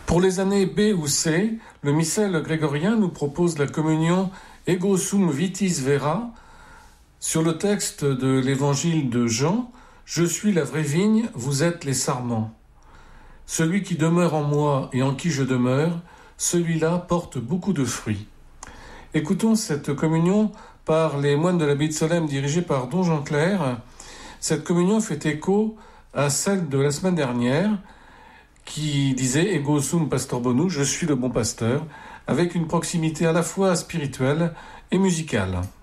Pour les années B ou C, le missel grégorien nous propose la communion Ego sum vitis vera sur le texte de l'évangile de Jean. Je suis la vraie vigne, vous êtes les sarments. Celui qui demeure en moi et en qui je demeure, celui-là porte beaucoup de fruits. Écoutons cette communion par les moines de l'abbaye de Solesmes dirigés par Don Jean Clair. Cette communion fait écho à celle de la semaine dernière qui disait « Ego sum pastor bonus », je suis le bon pasteur, avec une proximité à la fois spirituelle et musicale.